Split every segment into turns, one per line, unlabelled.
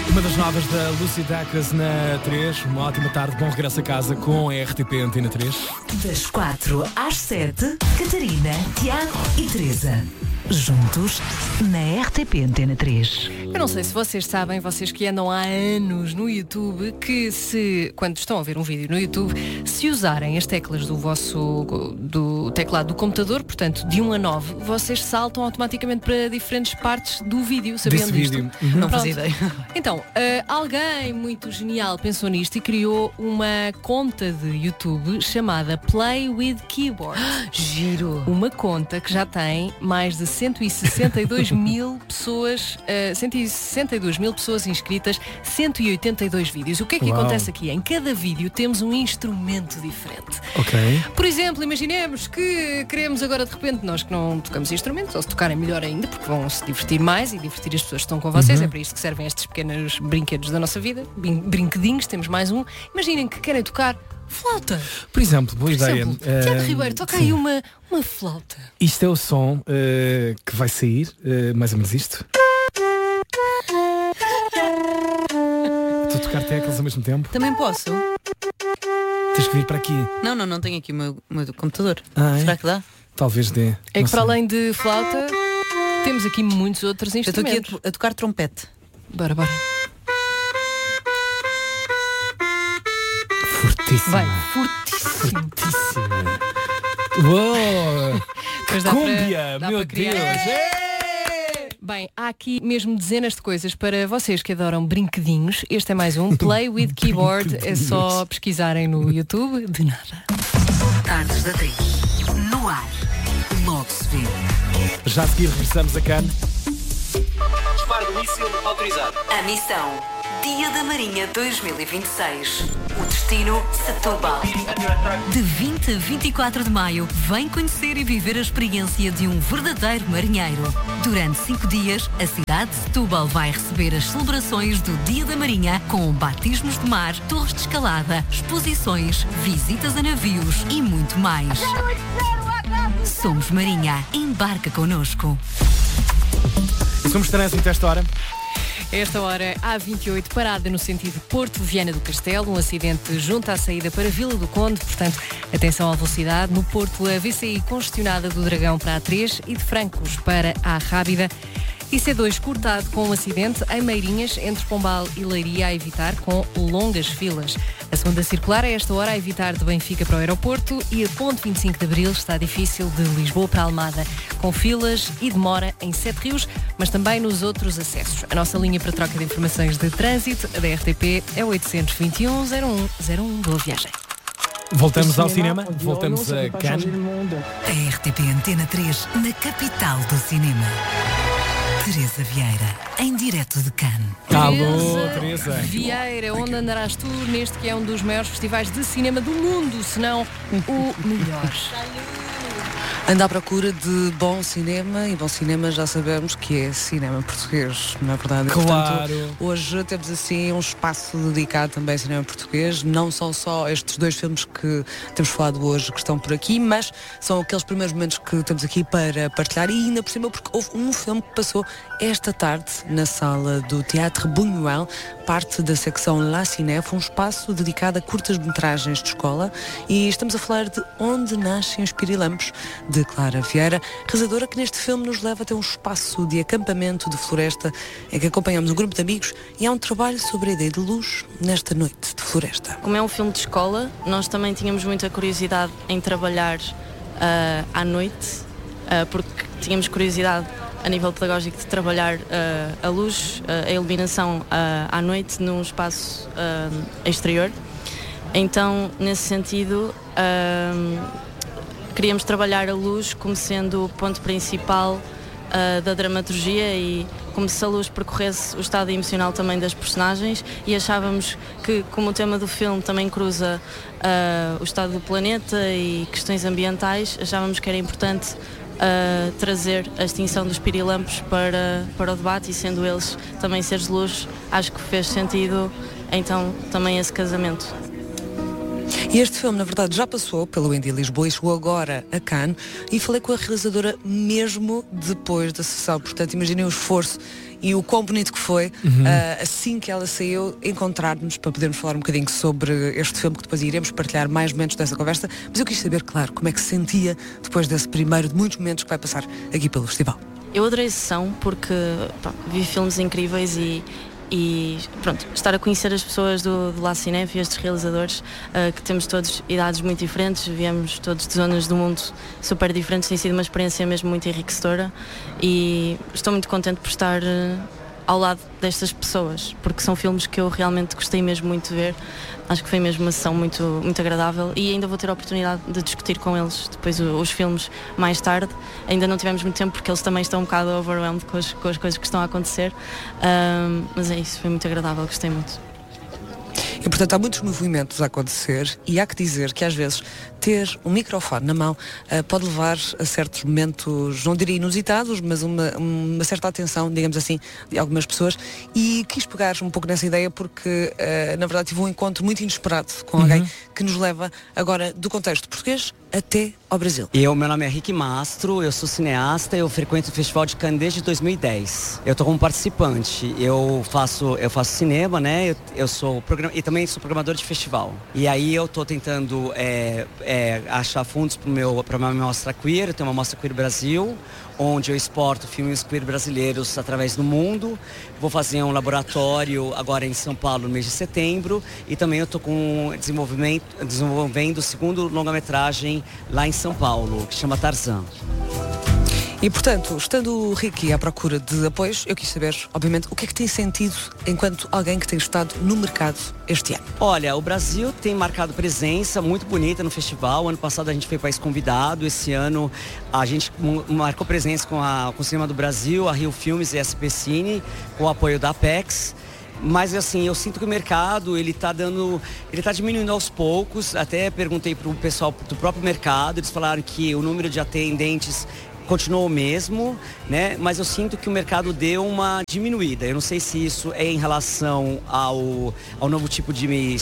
Uma das novas da Lucy Dacus na 3. Uma ótima tarde, bom regresso a casa com a RTP Antena 3.
Das 4 às 7, Catarina, Tiago e Teresa. Juntos na RTP Antena 3.
Eu não sei se vocês sabem, vocês que andam há anos no YouTube, que quando estão a ver um vídeo no YouTube, se usarem as teclas do teclado do computador, portanto de 1 a 9, vocês saltam automaticamente para diferentes partes do vídeo. Sabiam disto?
Vídeo.
Não fazia ideia.
Então, alguém muito genial pensou nisto e criou uma conta de YouTube chamada Play with Keyboard.
Giro.
Uma conta que já tem mais de 162 mil pessoas, 162 mil pessoas inscritas, 182 vídeos. O que é que acontece aqui? Em cada vídeo temos um instrumento diferente.
Ok.
Por exemplo, imaginemos que queremos agora de repente, nós que não tocamos instrumentos, ou se tocarem melhor ainda, porque vão se divertir mais e divertir as pessoas que estão com vocês. É para isto que servem estes pequenos brinquedos da nossa vida, brinquedinhos. Temos mais um. Imaginem que querem tocar flauta.
Por exemplo, boa ideia.
Tiago Ribeiro, toca aí uma flauta.
Isto é o som que vai sair, mais ou menos isto. Estou a tocar teclas ao mesmo tempo.
Também posso?
Tens que vir para aqui.
Não tenho aqui o meu computador.
Ah, é?
Será que dá?
Talvez dê.
É
Não
que para
sei.
além de flauta, temos aqui muitos outros
Eu estou
instrumentos.
aqui a tocar trompete.
Bora.
Fortíssimo.
Vai, fortíssimo.
Fortíssimo. Uou!
Mas dá
Cúmbia,
dá
meu
para criar.
Deus!
Bem, há aqui mesmo dezenas de coisas para vocês que adoram brinquedinhos. Este é mais um, Play with Keyboard. É só pesquisarem no YouTube. De nada.
Tardes da 3. No ar. Logo se vê.
Já a seguir regressamos a Cannes.
Disparo do míssil autorizado.
A missão Dia da Marinha 2026. O destino Setúbal. De 20 a 24 de maio, vem conhecer e viver a experiência de um verdadeiro marinheiro. Durante 5 dias, a cidade de Setúbal vai receber as celebrações do Dia da Marinha com batismos de mar, torres de escalada, exposições, visitas a navios e muito mais. Somos Marinha. Embarca connosco.
E somos trânsito a esta hora.
A esta hora, A28, parada no sentido Porto Viana do Castelo, um acidente junto à saída para Vila do Conde, portanto, atenção à velocidade. No Porto, a VCI congestionada do Dragão para a A3 e de Francos para a Rábida. E C2 cortado com um acidente em Meirinhas, entre Pombal e Leiria, a evitar com longas filas. A segunda circular, a esta hora, a evitar de Benfica para o aeroporto, e a ponte 25 de Abril está difícil de Lisboa para Almada, com filas e demora em Sete Rios, mas também nos outros acessos. A nossa linha para troca de informações de trânsito, a da RTP, é 821-0101. Boa viagem.
Voltamos ao cinema, voltamos a Cannes.
A RTP Antena 3, na capital do cinema. Teresa Vieira, em direto de Cannes.
Alô, Teresa.
Vieira, onde andarás tu neste que é um dos maiores festivais de cinema do mundo, se não o melhor?
Ando à procura de bom cinema, e bom cinema já sabemos que é cinema português, não é verdade? E,
Claro.
portanto, hoje temos assim um espaço dedicado também ao cinema português. Não são só estes dois filmes que temos falado hoje que estão por aqui, mas são aqueles primeiros momentos que temos aqui para partilhar, e ainda por cima porque houve um filme que passou esta tarde na sala do Teatro Buñuel, parte da secção La Cinef, um espaço dedicado a curtas-metragens de escola, e estamos a falar de Onde Nascem os Pirilampos, de Clara Vieira, realizadora que neste filme nos leva até um espaço de acampamento de floresta em que acompanhamos um grupo de amigos, e há um trabalho sobre a ideia de luz nesta noite de floresta.
Como é um filme de escola, nós também tínhamos muita curiosidade em trabalhar à noite, porque tínhamos curiosidade a nível pedagógico de trabalhar a luz, a iluminação à noite num espaço exterior. Então, nesse sentido, queríamos trabalhar a luz como sendo o ponto principal da dramaturgia, e como se a luz percorresse o estado emocional também das personagens, e achávamos que, como o tema do filme também cruza o estado do planeta e questões ambientais, achávamos que era importante trazer a extinção dos pirilampos para o debate, e sendo eles também seres de luz, acho que fez sentido então também esse casamento.
E este filme, na verdade, já passou pelo Indie Lisboa e chegou agora a Cannes, e falei com a realizadora mesmo depois da sessão. Portanto, imaginem o esforço e o quão bonito que foi, assim que ela saiu, encontrar-nos para podermos falar um bocadinho sobre este filme, que depois iremos partilhar mais momentos dessa conversa, mas eu quis saber, claro, como é que se sentia depois desse primeiro de muitos momentos que vai passar aqui pelo festival.
Eu adorei a sessão porque vi filmes incríveis e pronto, estar a conhecer as pessoas do La Cinef e estes realizadores, que temos todos idades muito diferentes, viemos todos de zonas do mundo super diferentes, tem sido uma experiência mesmo muito enriquecedora e estou muito contente por estar ao lado destas pessoas, porque são filmes que eu realmente gostei mesmo muito de ver. Acho que foi mesmo uma sessão muito, muito agradável e ainda vou ter a oportunidade de discutir com eles depois os filmes mais tarde. Ainda não tivemos muito tempo porque eles também estão um bocado overwhelmed com as coisas que estão a acontecer, mas é isso, foi muito agradável, gostei muito.
E portanto há muitos movimentos a acontecer e há que dizer que às vezes ter um microfone na mão pode levar a certos momentos, não diria inusitados, mas uma certa atenção, digamos assim, de algumas pessoas, e quis pegar um pouco nessa ideia porque na verdade tive um encontro muito inesperado com alguém que nos leva agora do contexto português até ao Brasil.
Meu nome é Rick Mastro, eu sou cineasta, eu frequento o Festival de Cannes desde 2010. Eu tô como participante, eu faço cinema, né? Eu sou e também sou programador de festival. E aí eu tô tentando achar fundos para uma mostra queer. Eu tenho uma mostra Queer Brasil, onde eu exporto filmes queer brasileiros através do mundo. Vou fazer um laboratório agora em São Paulo no mês de setembro. E também eu estou desenvolvendo o segundo longa-metragem lá em São Paulo, que chama Tarzan.
E portanto, estando o Ricky à procura de apoios, eu quis saber, obviamente, o que é que tem sentido enquanto alguém que tem estado no mercado este ano?
Olha, o Brasil tem marcado presença muito bonita no festival. Ano passado a gente foi país convidado, esse ano a gente marcou presença com o Cinema do Brasil, a Rio Filmes e a SP Cine, com o apoio da Apex. Mas assim, eu sinto que o mercado, ele tá diminuindo aos poucos. Até perguntei para o pessoal do próprio mercado, eles falaram que o número de atendentes continuou o mesmo, né? Mas eu sinto que o mercado deu uma diminuída. Eu não sei se isso é em relação ao novo tipo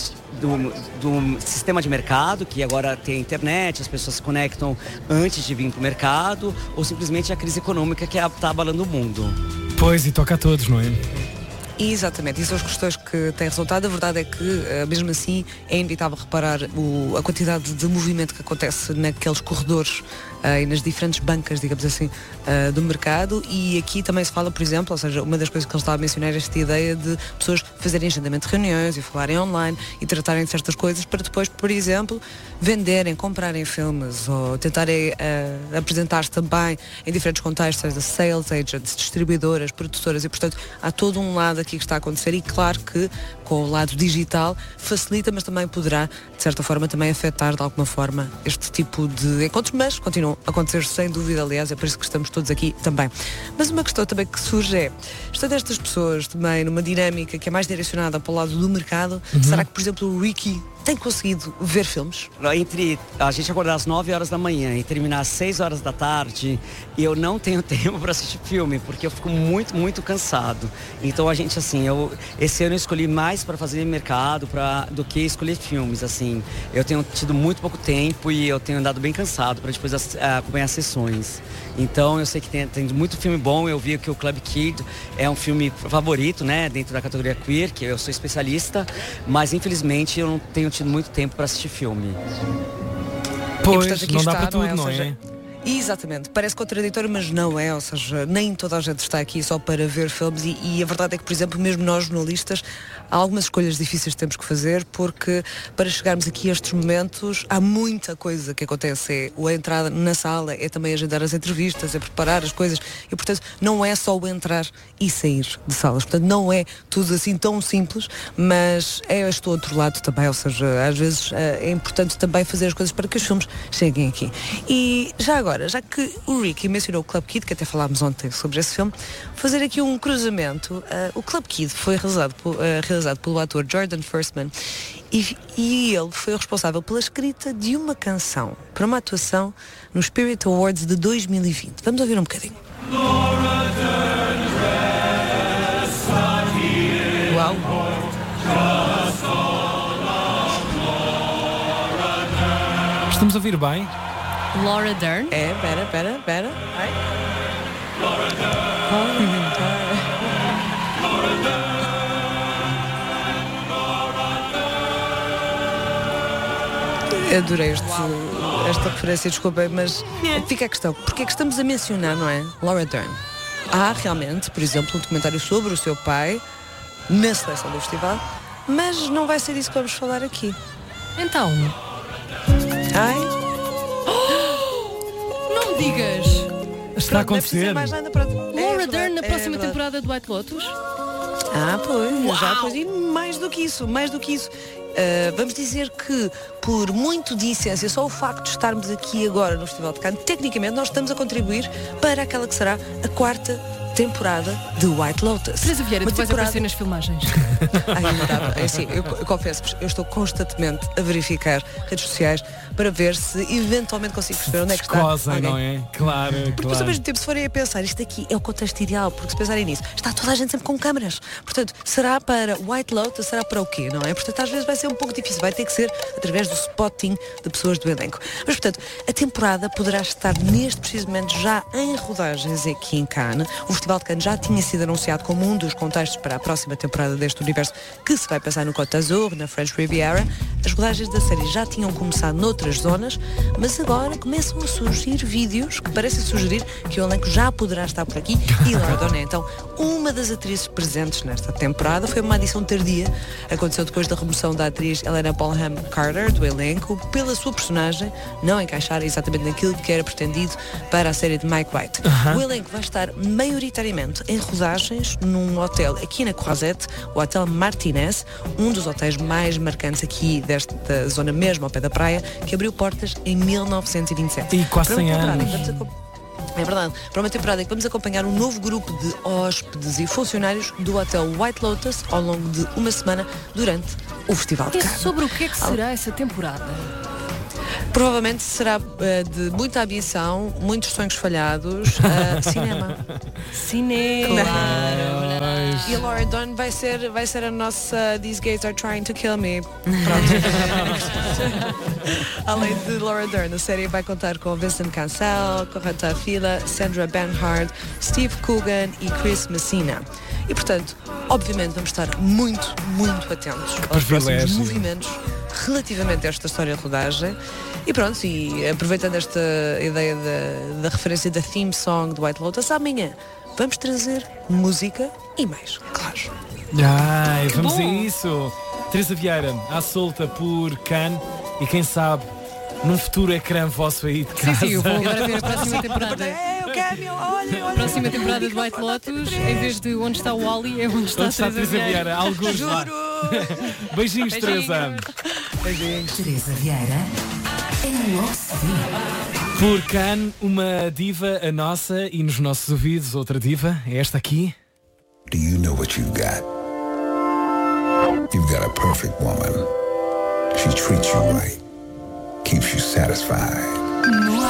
do sistema de mercado, que agora tem internet, as pessoas se conectam antes de vir para o mercado, ou simplesmente a crise econômica que está abalando o mundo.
Pois, e toca a todos, não é?
Exatamente, e são as questões que têm resultado. A verdade é que, mesmo assim, é inevitável reparar a quantidade de movimento que acontece naqueles corredores e nas diferentes bancas, digamos assim, do mercado. E aqui também se fala, por exemplo, ou seja, uma das coisas que ele estava a mencionar é esta ideia de pessoas fazerem agendamento de reuniões e falarem online e tratarem de certas coisas para depois, por exemplo, venderem, comprarem filmes ou tentarem apresentar-se também em diferentes contextos, seja sales agents, distribuidoras, produtoras, e portanto há todo um lado aqui que está a acontecer e claro que com o lado digital facilita, mas também poderá de certa forma também afetar de alguma forma este tipo de encontros, mas continuam a acontecer sem dúvida, aliás, é por isso que estamos todos aqui também. Mas uma questão também que surge é, estando estas pessoas também numa dinâmica que é mais direcionada para o lado do mercado, será que, por exemplo, o Ricky tem conseguido ver filmes?
Entre a gente acordar às 9 horas da manhã e terminar às 6 horas da tarde, eu não tenho tempo para assistir filme, porque eu fico muito, muito cansado. Então a gente, assim, esse ano eu escolhi mais para fazer mercado do que escolher filmes, assim. Eu tenho tido muito pouco tempo e eu tenho andado bem cansado para depois acompanhar as sessões. Então eu sei que tem muito filme bom. Eu vi que o Club Kid é um filme favorito, né, dentro da categoria queer, que eu sou especialista, mas infelizmente eu não tenho tido muito tempo para assistir filme.
Pois,
e, portanto,
não
está,
dá para tudo, não é?
Exatamente, parece contraditório, mas não é, ou seja, nem toda a gente está aqui só para ver filmes e a verdade é que, por exemplo, mesmo nós jornalistas, há algumas escolhas difíceis que temos que fazer, porque para chegarmos aqui a estes momentos há muita coisa que acontece. A entrada na sala é também agendar as entrevistas, é preparar as coisas e, portanto, não é só o entrar e sair de salas. Portanto, não é tudo assim tão simples, mas é este outro lado também, ou seja, às vezes é importante também fazer as coisas para que os filmes cheguem aqui. E já agora, já que o Ricky mencionou o Club Kid, que até falámos ontem sobre esse filme, fazer aqui um cruzamento. O Club Kid foi realizado pelo ator Jordan Firstman e ele foi o responsável pela escrita de uma canção para uma atuação no Spirit Awards de 2020. Vamos ouvir um bocadinho. Uau!
Estamos a ouvir bem?
Laura Dern.
É, pera. Adorei esta referência, desculpem, mas fica a questão. Porque é que estamos a mencionar, não é? Laura Dern. Há realmente, por exemplo, um documentário sobre o seu pai na seleção do festival, mas não vai ser isso que vamos falar aqui.
Então,
Ai,
não me digas.
Está a
não é preciso
acontecer.
mais nada para...
Laura Dern na próxima
verdade.
temporada do White Lotus?
Pois, já pois, e mais do que isso. Vamos dizer que, por muito de essência, só o facto de estarmos aqui agora no Festival de Cannes, tecnicamente nós estamos a contribuir para aquela que será a 4ª temporada de White Lotus.
Teresa Vieira,
Uma
tu vais
temporada-
aparecer nas filmagens.
É assim, eu confesso-vos, eu estou constantemente a verificar redes sociais para ver se eventualmente consigo perceber onde é que está
Descosem,
alguém.
não é? Claro,
Depois, ao
claro.
mesmo tempo, se forem a pensar, isto aqui é o contexto ideal, porque se pensarem nisso, está toda a gente sempre com câmaras. Portanto, será para White Lotus, será para o quê, não é? Portanto, às vezes vai ser um pouco difícil, vai ter que ser através do spotting de pessoas do elenco. Mas, portanto, a temporada poderá estar neste preciso momento já em rodagens aqui em Cannes. O Festival de Cannes já tinha sido anunciado como um dos contextos para a próxima temporada deste universo que se vai passar no Côte d'Azur, na French Riviera. As rodagens da série já tinham começado noutras zonas, mas agora começam a surgir vídeos que parecem sugerir que o elenco já poderá estar por aqui. E Laura Dern, então, uma das atrizes presentes nesta temporada, foi uma adição tardia. Aconteceu depois da remoção da atriz Helena Bonham Carter do elenco pela sua personagem não encaixar exatamente naquilo que era pretendido para a série de Mike White. O elenco vai estar maioritariamente em rodagens num hotel aqui na Croisette, o Hotel Martinez, um dos hotéis mais marcantes aqui desta zona mesmo, ao pé da praia, que abriu portas em 1927.
E quase
Para uma
100
temporada
anos.
em que é verdade, para uma temporada em que vamos acompanhar um novo grupo de hóspedes e funcionários do Hotel White Lotus ao longo de uma semana durante o Festival de
E
Cannes.
sobre o que é que será essa temporada?
Provavelmente será de muita ambição, muitos sonhos falhados, cinema.
Cinema.
E a Laura Dern vai ser a nossa These Gays Are Trying to Kill Me. Pronto. Além de Laura Dern, a série vai contar com Vincent Cancel, Corrata Fila, Sandra Bernhard, Steve Coogan e Chris Messina. E, portanto, obviamente vamos estar muito, muito atentos aos próximos
privilégio.
movimentos relativamente a esta história de rodagem. E pronto, e aproveitando esta ideia da referência da theme song do White Lotus, amanhã vamos trazer música e mais, claro.
Ai, vamos a
bom.
isso. Teresa Vieira, à solta por Cannes e quem sabe num futuro ecrã vosso aí de casa.
Sim, eu vou agora ver a próxima temporada.
Eu quero, olha.
Próxima temporada de White Lotus, em vez de onde está o Wally, é onde está
Onde está
a
a Teresa Vieira? Alguns lá. Beijinhos, Teresa.
Teresa Vieira enlouquecida.
Por Cannes, uma diva, a nossa, e nos nossos ouvidos, outra diva, é esta aqui.
Do you know what you've got? You've got a perfect woman. She treats you right, keeps you satisfied.